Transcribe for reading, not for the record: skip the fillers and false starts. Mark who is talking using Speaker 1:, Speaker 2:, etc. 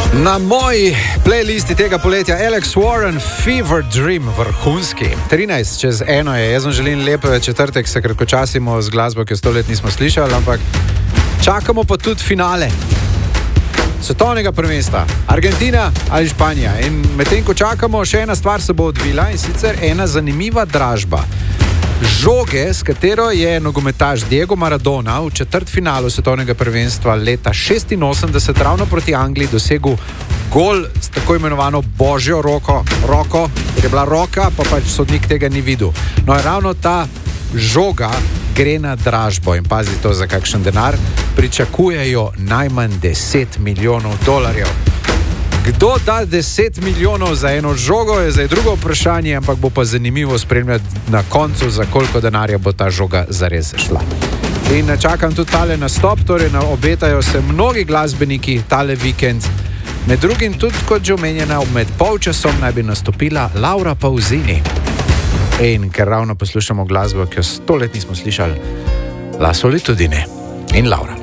Speaker 1: Na moji playlisti tega poletja Alex Warren, Fever Dream, vrhunski. 13 čez 1 je. Jaz vam želim lep četrtek, se kratkočasimo z glasbo, ki jo 100 let nismo slišali, ampak čakamo pa tudi finale svetovnega prvenstva. Argentina ali Španija. In medtem, ko čakamo, še ena stvar se bo odvila, in sicer ena zanimiva dražba. Žoge, s katero je nogometaš Diego Maradona v četrtfinalu svetovnega prvenstva leta 86 ravno proti Angliji dosegel gol s tako imenovano božjo roko, ker je bila roka, pa pač sodnik tega ni videl. No, ravno ta žoga gre na dražbo in pazi to za kakšen denar. Pričakujejo najmanj 10 milijonov dolarjev. Kdo da 10 milijonov za eno žogo, je zdaj drugo vprašanje, ampak bo pa zanimivo spremljati na koncu, za koliko denarja bo ta žoga zares šla. In čakam tudi tale nastop, torej obetajo se mnogi glasbeniki tale vikend. Med drugim tudi, kot že omenjena, med polčasom naj bi nastopila Laura Pausini. In ker ravno poslušamo glasbo, ki jo 100 let nismo slišali, La Solitudine in Laura.